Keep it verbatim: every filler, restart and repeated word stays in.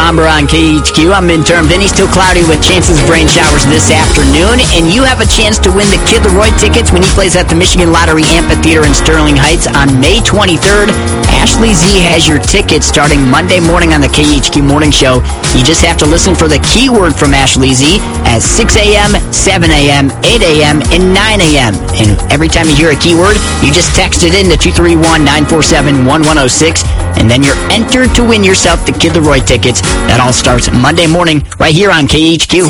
Bomber on K H Q. I'm intern Vinny, still cloudy with chances of rain showers this afternoon. And you have a chance to win the Kid Leroy tickets when he plays at the Michigan Lottery Amphitheater in Sterling Heights on May twenty-third. Ashley Z has your tickets starting Monday morning on the K H Q Morning Show. You just have to listen for the keyword from Ashley Z at six a.m., seven a.m., eight a.m., and nine a.m. And every time you hear a keyword, you just text it in to two three one, nine four seven, one one zero six, and then you're entered to win yourself the Kid Leroy tickets. That all starts Monday morning right here on K H Q.